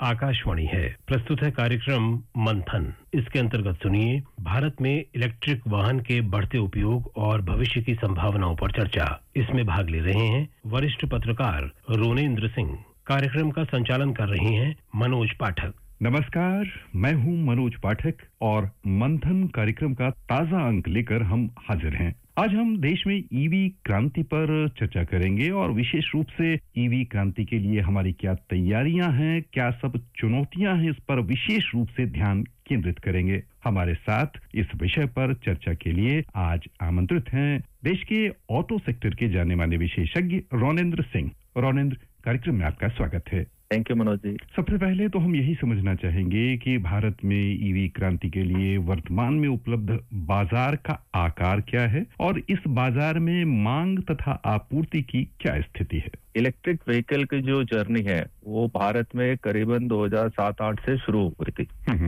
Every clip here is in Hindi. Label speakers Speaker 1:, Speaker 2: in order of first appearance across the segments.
Speaker 1: आकाशवाणी है। प्रस्तुत है कार्यक्रम मंथन। इसके अंतर्गत सुनिए भारत में इलेक्ट्रिक वाहन के बढ़ते उपयोग और भविष्य की संभावनाओं पर चर्चा। इसमें भाग ले रहे हैं वरिष्ठ पत्रकार रोनेंद्र सिंह। कार्यक्रम का संचालन कर रहे हैं मनोज पाठक।
Speaker 2: नमस्कार, मैं हूं मनोज पाठक और मंथन कार्यक्रम का ताजा अंक लेकर हम हाजिर हैं। आज हम देश में ईवी क्रांति पर चर्चा करेंगे और विशेष रूप से ईवी क्रांति के लिए हमारी क्या तैयारियां हैं, क्या सब चुनौतियां हैं, इस पर विशेष रूप से ध्यान केंद्रित करेंगे। हमारे साथ इस विषय पर चर्चा के लिए आज आमंत्रित हैं देश के ऑटो सेक्टर के जाने माने विशेषज्ञ रोनेंद्र सिंह। रोनेंद्र, कार्यक्रम में आपका स्वागत है।
Speaker 3: Thank you Manoj ji.
Speaker 2: सबसे पहले तो हम यही समझना चाहेंगे कि भारत में ईवी क्रांति के लिए वर्तमान में उपलब्ध बाजार का आकार क्या है और इस बाजार में मांग तथा आपूर्ति की क्या स्थिति है।
Speaker 3: इलेक्ट्रिक व्हीकल की जो जर्नी है वो भारत में करीबन 2007-8 से शुरू हुई थी।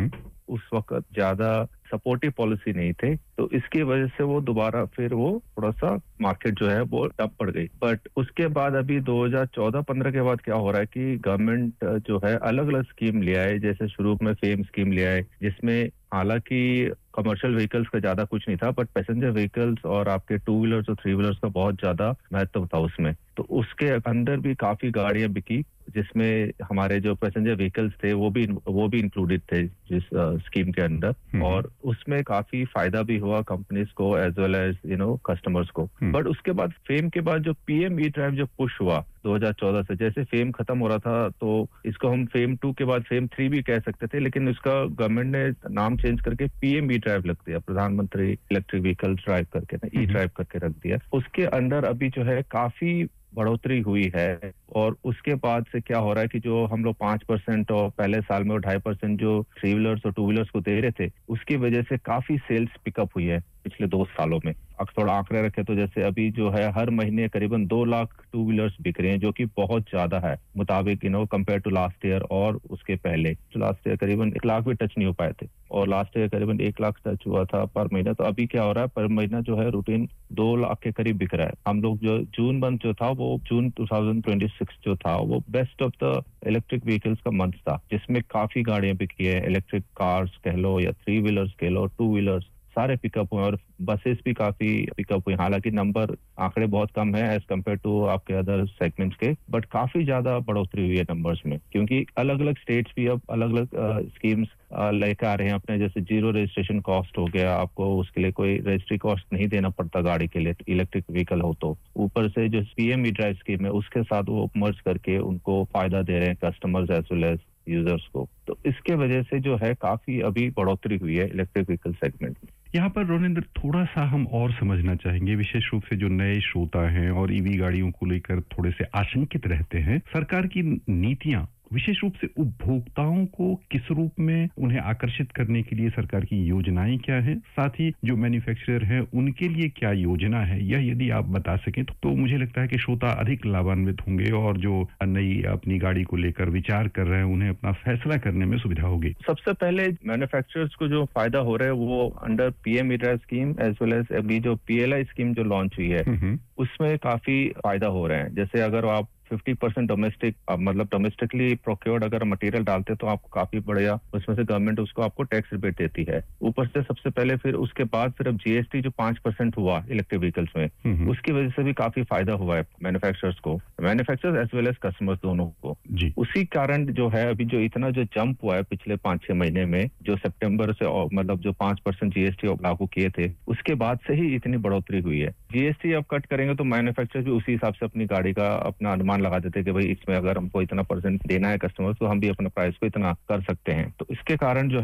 Speaker 3: उस वक्त ज्यादा सपोर्टिव पॉलिसी नहीं थे, तो इसकी वजह से वो दोबारा फिर वो थोड़ा सा मार्केट जो है वो डब पड़ गई। बट उसके बाद अभी 2014-15 के बाद क्या हो रहा है कि गवर्नमेंट जो है अलग अलग स्कीम ले आए। जैसे शुरू में फेम स्कीम ले आए, जिसमें हालांकि कमर्शियल व्हीकल्स का ज्यादा कुछ नहीं था, बट पैसेंजर व्हीकल्स और आपके 2 व्हीलर्स और 3 व्हीलर्स का बहुत ज्यादा महत्व था उसमें। तो उसके अंदर भी काफी गाड़ियां बिकी, जिसमें हमारे जो पैसेंजर व्हीकल्स थे वो भी इंक्लूडेड थे जिस स्कीम के अंदर। और उसमें काफी फायदा भी हुआ कंपनीज को एज वेल एज कस्टमर्स को। बट उसके बाद फेम के बाद जो पीएम ई ड्राइव जो पुश हुआ 2014 से, जैसे फेम खत्म हो रहा था तो इसको हम फेम 2 के बाद फेम 3 भी कह सकते थे, लेकिन इसका गवर्नमेंट ने नाम चेंज करके पीएम ई ड्राइव रख दिया, प्रधानमंत्री इलेक्ट्रिक व्हीकल ड्राइव करके ना ई ड्राइव करके रख दिया। उसके अंदर अभी जो है काफी बढ़ोतरी हुई है। और उसके बाद से क्या हो रहा है कि जो हम लोग 5% और पहले साल में 2.5% जो 3 व्हीलर्स और 2 व्हीलर्स को दे रहे थे, उसकी वजह से काफी सेल्स पिकअप हुई है पिछले 2 सालों में। अगर थोड़ा आंकड़े रखे तो जैसे अभी जो है हर महीने करीबन 2 लाख 2 व्हीलर्स बिक रहे हैं, जो कि बहुत ज्यादा है मुताबिक कंपेयर टू लास्ट ईयर और उसके पहले। लास्ट ईयर करीबन 1 लाख भी टच नहीं हो पाए थे और लास्ट ईयर करीबन 1 लाख टच हुआ था पर महीना। तो अभी क्या हो रहा है, पर महीना जो है रूटीन 2 लाख के करीब बिक रहा है। हम लोग जो जून मंथ जो था वो जून 2026 जो था वो best of the electric vehicles का मंथ था, जिसमें काफी गाड़ियां बिकी है। इलेक्ट्रिक कार्स कह लो या 3 व्हीलर्स कह लो, 2 व्हीलर्स सारे पिकअप हुए और बसेस भी काफी पिकअप हुई। हालांकि नंबर आंकड़े बहुत कम है एज कम्पेयर टू आपके अदर सेगमेंट्स के, बट काफी ज्यादा बढ़ोतरी हुई है नंबर्स में, क्योंकि अलग अलग स्टेट्स भी अब अलग अलग स्कीम्स लेकर आ रहे हैं अपने। जैसे जीरो रजिस्ट्रेशन कॉस्ट हो गया, आपको उसके लिए कोई रजिस्ट्री कॉस्ट नहीं देना पड़ता गाड़ी के लिए, इलेक्ट्रिक व्हीकल हो तो। ऊपर से जो पीएम ई ड्राइव स्कीम है उसके साथ वो मर्ज करके उनको फायदा दे रहे हैं customers as well as users को। तो इसके वजह से जो है काफी अभी बढ़ोतरी हुई है इलेक्ट्रिक व्हीकल सेगमेंट में।
Speaker 2: यहाँ पर रोनेंद्र थोड़ा सा हम और समझना चाहेंगे, विशेष रूप से जो नए श्रोता हैं और ईवी गाड़ियों को लेकर थोड़े से आशंकित रहते हैं। सरकार की नीतियां विशेष रूप से उपभोक्ताओं को किस रूप में उन्हें आकर्षित करने के लिए सरकार की योजनाएं क्या हैं, साथ ही जो मैन्युफैक्चरर हैं उनके लिए क्या योजना है, यह यदि आप बता सकें तो मुझे लगता है कि श्रोता अधिक लाभान्वित होंगे और जो नई अपनी गाड़ी को लेकर विचार कर रहे हैं उन्हें अपना फैसला करने में सुविधा होगी।
Speaker 3: सबसे पहले मैन्युफैक्चरर्स को जो फायदा हो रहा है वो under PM E drive scheme as well as अभी जो पीएलआई स्कीम जो लॉन्च हुई है उसमें काफी फायदा हो रहे हैं। जैसे अगर आप 50% डोमेस्टिक मतलब डोमेस्टिकली प्रोक्योर्ड अगर मटेरियल डालते हैं तो आपको काफी बढ़िया उसमें से गवर्नमेंट उसको आपको टैक्स रिबेट देती है। ऊपर से सबसे पहले फिर उसके बाद फिर अब जीएसटी जो 5% हुआ इलेक्ट्रिक व्हीकल्स में, उसकी वजह से भी काफी फायदा हुआ है मैन्युफैक्चरर्स को, manufacturers as well as customers दोनों को। उसी कारण जो है अभी जो इतना जो जंप हुआ है पिछले 5-6 महीने में, जो सितंबर से मतलब जो 5% जीएसटी लागू किए थे उसके बाद से ही इतनी बढ़ोतरी हुई है। जीएसटी अब कट करेंगे तो मैन्युफैक्चरर्स भी उसी हिसाब से अपनी गाड़ी का अपना अनुमान लगा देते कि भाई इसमें अगर हमको इतना % देना है कस्टमर तो हम भी अपना प्राइस को इतना कर सकते हैं। तो इसके कारण जो